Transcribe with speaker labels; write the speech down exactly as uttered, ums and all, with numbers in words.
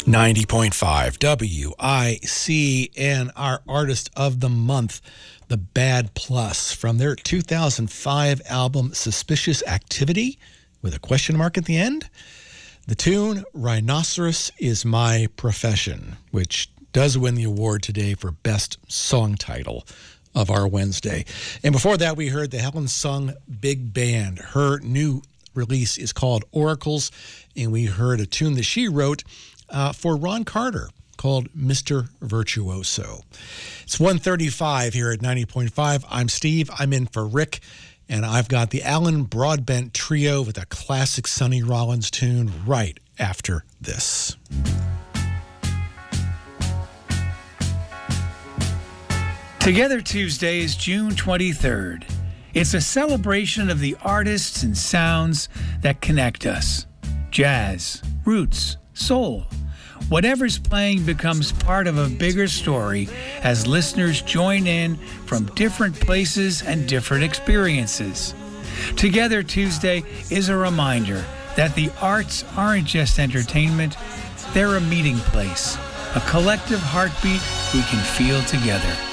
Speaker 1: ninety point five W I C, and our artist of the month, The Bad Plus, from their two thousand five album Suspicious Activity, with a question mark at the end. The tune Rhinoceros Is My Profession, which does win the award today for Best Song Title of our Wednesday. And before that, we heard the Helen Sung Big Band. Her new release is called Oracles, and we heard a tune that she wrote uh, for Ron Carter called Mister Virtuoso. It's one thirty-five here at ninety point five. I'm Steve. I'm in for Rick, and I've got the Alan Broadbent Trio with a classic Sonny Rollins tune right after this.
Speaker 2: Together Tuesday is June twenty-third. It's a celebration of the artists and sounds that connect us. Jazz, roots, soul. Whatever's playing becomes part of a bigger story as listeners join in from different places and different experiences. Together Tuesday is a reminder that the arts aren't just entertainment, they're a meeting place, a collective heartbeat we can feel together.